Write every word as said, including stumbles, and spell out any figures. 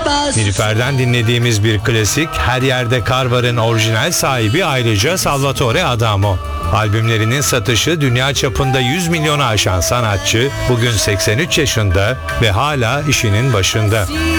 Nilüfer'den dinlediğimiz bir klasik, Her Yerde Kar Var'ın orijinal sahibi ayrıca Salvatore Adamo. Albümlerinin satışı dünya çapında yüz milyonu aşan sanatçı bugün seksen üç yaşında ve hala işinin başında.